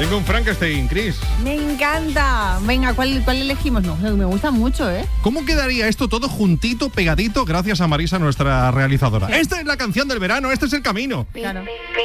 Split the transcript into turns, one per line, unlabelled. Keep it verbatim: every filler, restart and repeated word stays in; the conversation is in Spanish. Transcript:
Tengo un Frankenstein, Chris.
Me encanta. Venga, ¿cuál, cuál elegimos? No, me gusta mucho, ¿eh?
¿Cómo quedaría esto todo juntito, pegadito, gracias a Marisa, nuestra realizadora?
Sí.
Esta es la canción del verano, este es el camino.
Claro.